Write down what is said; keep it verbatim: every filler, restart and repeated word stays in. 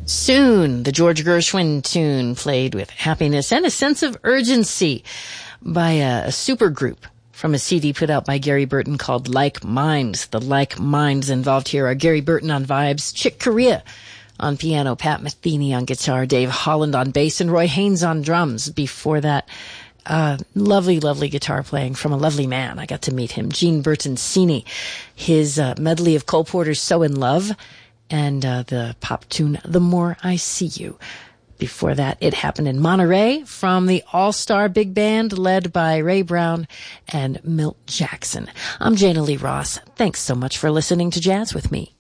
Soon, the George Gershwin tune played with happiness and a sense of urgency by a, a super group from a C D put out by Gary Burton called Like Minds. The Like Minds involved here are Gary Burton on vibes, Chick Corea on piano, Pat Metheny on guitar, Dave Holland on bass, and Roy Haynes on drums. Before that, uh, lovely, lovely guitar playing from a lovely man. I got to meet him, Gene Bertoncini. His uh, medley of Cole Porter's So in Love, and uh, the pop tune The More I See You. Before that, It Happened in Monterey from the All-Star Big Band led by Ray Brown and Milt Jackson. I'm Jana Lee Ross. Thanks so much for listening to Jazz with Me.